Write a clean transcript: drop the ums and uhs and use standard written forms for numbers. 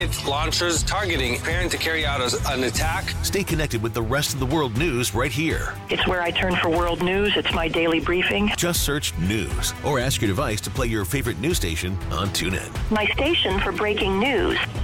rocket launchers targeting, preparing to carry out an attack. Stay connected with the rest of the world news right here. It's where I turn for world news. It's my daily briefing. Just search news or ask your device to play your favorite news station on TuneIn. My station for breaking news.